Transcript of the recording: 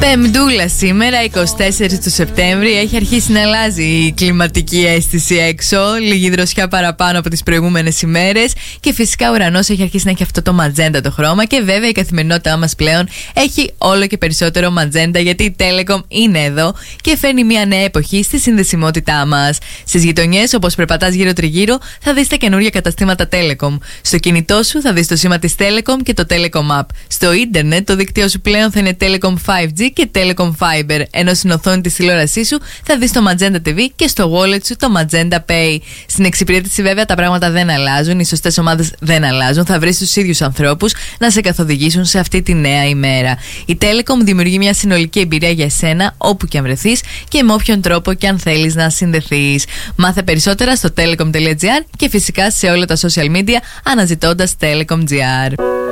Πεμπτούλα σήμερα, 24 του Σεπτέμβρη. Έχει αρχίσει να αλλάζει η κλιματική αίσθηση έξω. Λίγη δροσιά παραπάνω από τις προηγούμενες ημέρες. Και φυσικά ο ουρανός έχει αρχίσει να έχει αυτό το ματζέντα το χρώμα. Και βέβαια η καθημερινότητά μας πλέον έχει όλο και περισσότερο ματζέντα, γιατί η Telecom είναι εδώ και φέρνει μια νέα εποχή στη συνδεσιμότητά μας. Στις γειτονιές, όπως περπατάς γύρω-τριγύρω, θα δεις τα καινούργια καταστήματα Telecom. Στο κινητό σου θα δεις το σήμα της Telecom και το Telecom App. Στο ίντερνετ το δίκτυό σου πλέον θα είναι Telecom 5G και Telecom Fiber, ενώ στην οθόνη της τηλεόρασής σου θα δεις το Magenta TV και στο wallet σου το Magenta Pay. Στην εξυπηρέτηση βέβαια τα πράγματα δεν αλλάζουν, οι σωστές ομάδες δεν αλλάζουν, θα βρεις τους ίδιους ανθρώπους να σε καθοδηγήσουν σε αυτή τη νέα ημέρα. Η Telecom δημιουργεί μια συνολική εμπειρία για εσένα όπου και αν βρεθείς και με όποιον τρόπο και αν θέλεις να συνδεθείς. Μάθε περισσότερα στο telecom.gr και φυσικά σε όλα τα social media αναζητώντας Telecom.gr.